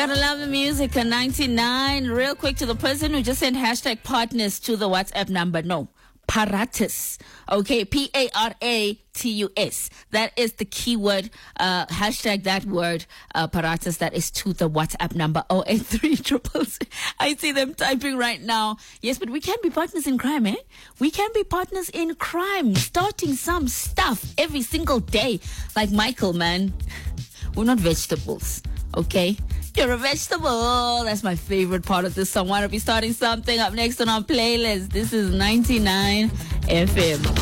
Gotta love the music. 99. Real quick, to the person who just sent hashtag partners to the WhatsApp number. No. Paratus. Okay. Paratus. That is the keyword. Hashtag that word. Paratus. That is to the WhatsApp number 083 I see them typing right now. Yes, but we can be partners in crime, eh? We can be partners in crime. Starting some stuff every single day. Like Michael, man. We're not vegetables. Okay? You're a vegetable. That's my favorite part of this song. Want to be starting something up next on our playlist. This is 99 FM.